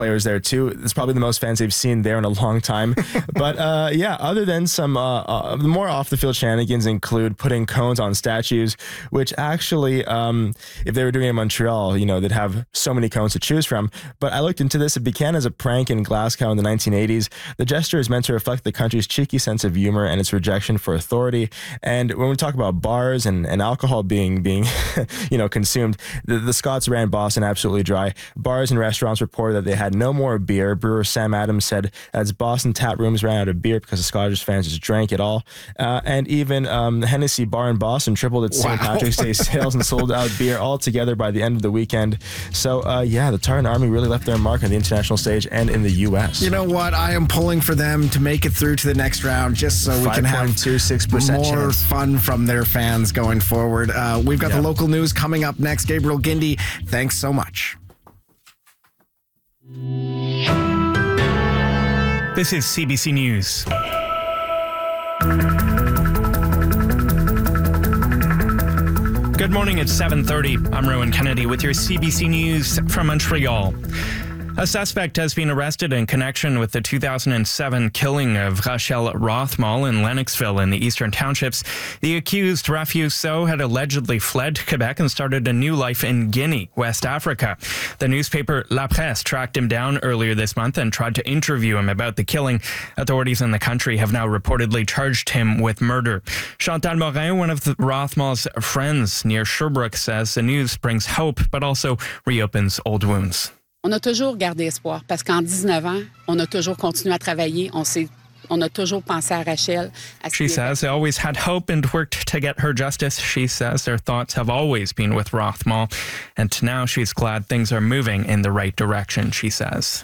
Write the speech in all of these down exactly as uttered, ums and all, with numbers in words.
players there too. It's probably the most fans they've seen there in a long time. But uh, yeah, other than some uh, uh, the more off the field shenanigans include putting cones on statues, which actually, um, if they were doing it in Montreal, you know, they'd have so many cones to choose from. But I looked into this. It began as a prank in Glasgow in the nineteen eighties. The gesture is meant to reflect the country's cheeky sense of humor and its rejection for authority. And when we talk about bars and, and alcohol being being you know consumed, the, the Scots ran Boston absolutely dry. Bars and restaurants reported that they had no more beer. Brewer Sam Adams said as Boston tap rooms ran out of beer because the Scottish fans just drank it all. Uh, and even um, the Hennessy Bar in Boston tripled its wow. Saint Patrick's Day sales and sold out beer altogether by the end of the weekend. So uh, yeah, the Tartan Army really left their mark on the international stage and in the U S. You know what? I am pulling for them to make it through to the next round just so we can have five point two six percent more chance. fun from their fans going forward. Uh, we've got yep. the local news coming up next. Gabriel Gindi, thanks so much. This is C B C News. Good morning, it's seven thirty. I'm Rowan Kennedy with your C B C News from Montreal. A suspect has been arrested in connection with the two thousand seven killing of Rachel Rothmall in Lennoxville in the Eastern Townships. The accused, Rafiu Sow, had allegedly fled Quebec and started a new life in Guinea, West Africa. The newspaper La Presse tracked him down earlier this month and tried to interview him about the killing. Authorities in the country have now reportedly charged him with murder. Chantal Morin, one of the Rothmall's friends near Sherbrooke, says the news brings hope but also reopens old wounds. On a toujours gardé espoir parce qu'en dix-neuf ans, on a toujours continué à travailler. On s'est On a toujours pensé à Rachel. She says they always had hope and worked to get her justice. She says their thoughts have always been with Rothmall, and now she's glad things are moving in the right direction, she says.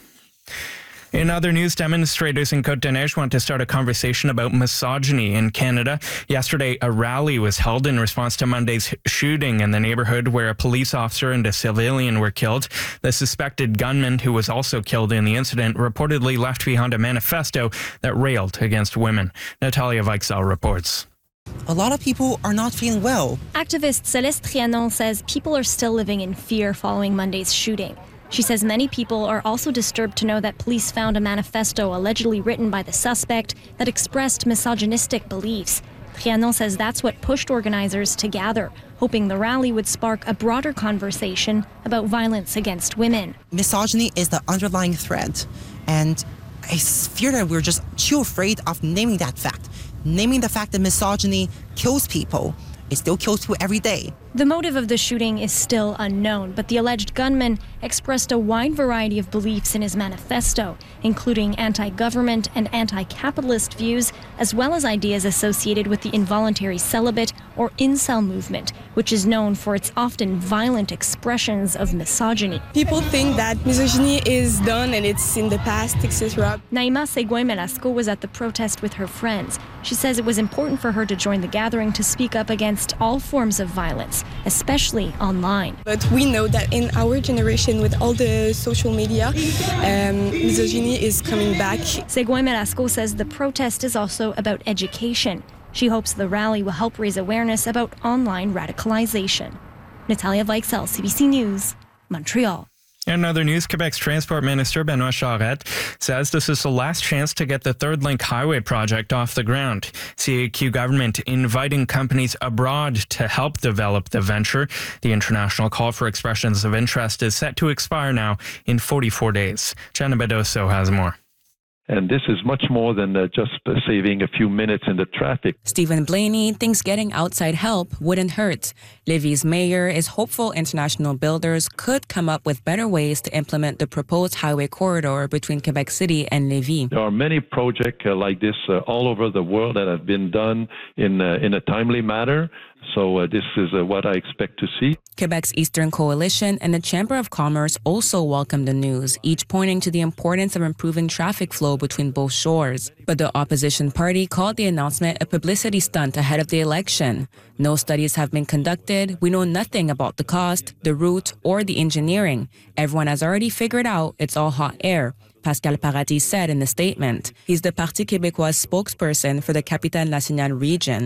In other news, demonstrators in Côte-des-Neiges want to start a conversation about misogyny in Canada. Yesterday, a rally was held in response to Monday's shooting in the neighborhood where a police officer and a civilian were killed. The suspected gunman, who was also killed in the incident, reportedly left behind a manifesto that railed against women. Natalia Weichsel reports. A lot of people are not feeling well. Activist Celeste Trianon says people are still living in fear following Monday's shooting. She says many people are also disturbed to know that police found a manifesto allegedly written by the suspect that expressed misogynistic beliefs. Trianon says that's what pushed organizers to gather, hoping the rally would spark a broader conversation about violence against women. Misogyny is the underlying threat, and I fear that we're just too afraid of naming that fact. Naming the fact that misogyny kills people. It still kills people every day. The motive of the shooting is still unknown, but the alleged gunman expressed a wide variety of beliefs in his manifesto, including anti-government and anti-capitalist views, as well as ideas associated with the involuntary celibate or incel movement, which is known for its often violent expressions of misogyny. People think that misogyny is done and it's in the past, et cetera. Naima Seguin-Melasco was at the protest with her friends. She says it was important for her to join the gathering to speak up against all forms of violence, especially online. But we know that in our generation, with all the social media, um, misogyny is coming back. Seguin-Melasco says the protest is also about education. She hopes the rally will help raise awareness about online radicalization. Natalia Weichsel, C B C News, Montreal. In other news, Quebec's Transport Minister Benoit Charette says this is the last chance to get the Third Link Highway project off the ground. C A Q government inviting companies abroad to help develop the venture. The international call for expressions of interest is set to expire now in forty-four days. Jenna Bedoso has more. And this is much more than uh, just uh, saving a few minutes in the traffic. Stephen Blaney thinks getting outside help wouldn't hurt. Lévis' mayor is hopeful international builders could come up with better ways to implement the proposed highway corridor between Quebec City and Lévis. There are many projects uh, like this uh, all over the world that have been done in, uh, in a timely manner. So uh, this is uh, what I expect to see. Quebec's Eastern Coalition and the Chamber of Commerce also welcomed the news, each pointing to the importance of improving traffic flow between both shores. But the opposition party called the announcement a publicity stunt ahead of the election. No studies have been conducted. We know nothing about the cost, the route, or the engineering. Everyone has already figured out it's all hot air. Pascal Paradis said in the statement. He's the Parti Québécois spokesperson for the Capitale Nationale region.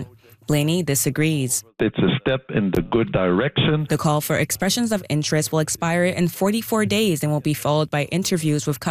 Blaney disagrees. It's a step in the good direction. The call for expressions of interest will expire in forty-four days and will be followed by interviews with